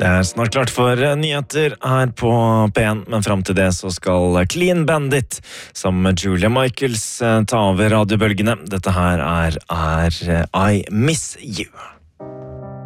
Det snart klart for nyheter her på P1, men frem til det så skal Clean Bandit sammen med Julia Michaels ta over radiobølgene. Dette her er I Miss You.